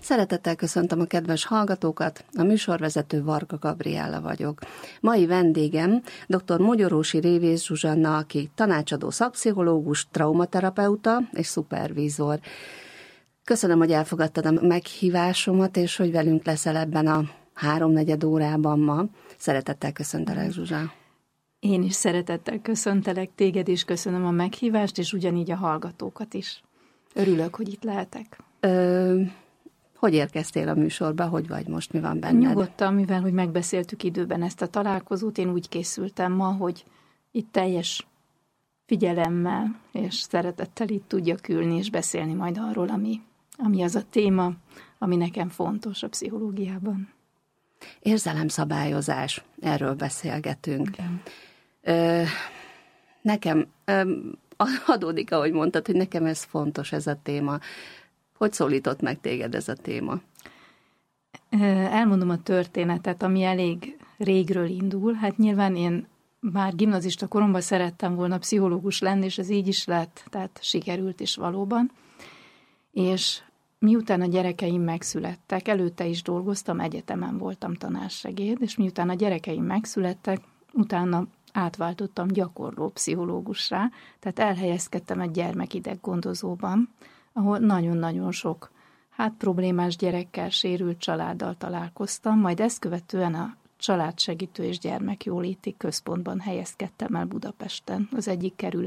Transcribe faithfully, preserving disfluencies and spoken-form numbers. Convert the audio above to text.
Szeretettel köszöntöm a kedves hallgatókat, a műsorvezető Varga Gabriella vagyok. Mai vendégem dr. Mogyorósi Révész Zsuzsanna, aki tanácsadó szakpszichológus, traumaterapeuta és szupervízor. Köszönöm, hogy elfogadtad a meghívásomat, és hogy velünk leszel ebben a háromnegyed órában ma. Szeretettel köszöntelek, Zsuzsa. Én is szeretettel köszöntelek téged, és köszönöm a meghívást, és ugyanígy a hallgatókat is. Örülök, hogy itt lehetek. Ö, hogy érkeztél a műsorba? Hogy vagy most? Mi van benned? Nyugodtan, mivel hogy megbeszéltük időben ezt a találkozót, én úgy készültem ma, hogy itt teljes figyelemmel és szeretettel itt tudjak ülni és beszélni majd arról, ami, ami az a téma, ami nekem fontos a pszichológiában. Érzelemszabályozás, erről beszélgetünk. Igen. Ö, nekem ö, adódik, ahogy mondtad, hogy nekem ez fontos, ez a téma. Hogy szólított meg téged ez a téma? Elmondom a történetet, ami elég régről indul. Hát nyilván én már gimnazista koromban szerettem volna pszichológus lenni, és ez így is lett, tehát sikerült is valóban. És miután a gyerekeim megszülettek, előtte is dolgoztam, egyetemen voltam tanársegéd, és miután a gyerekeim megszülettek, utána átváltottam gyakorló pszichológussá, tehát elhelyezkedtem egy gyermekideggondozóban, ahol nagyon-nagyon sok hát problémás gyerekkel, sérült családdal találkoztam, majd ezt követően a Családsegítő és Gyermekjóléti Központban helyezkedtem el Budapesten, az egyik kerület